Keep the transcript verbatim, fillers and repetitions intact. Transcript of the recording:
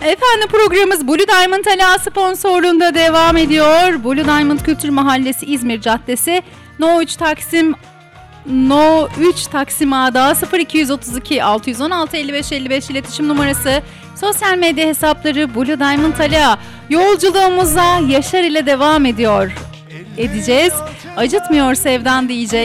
Efendim programımız Blue Diamond Ala sponsorluğunda devam ediyor. Blue Diamond Kültür Mahallesi İzmir Caddesi No üç Taksim No üç Taksim A'da sıfır iki otuz iki altı yüz on altı elli beş elli beş iletişim numarası. Sosyal medya hesapları Blue Diamond Ala. Yolculuğumuza Yaşar ile devam ediyor edeceğiz. Acıtmıyor sevdan diyecek.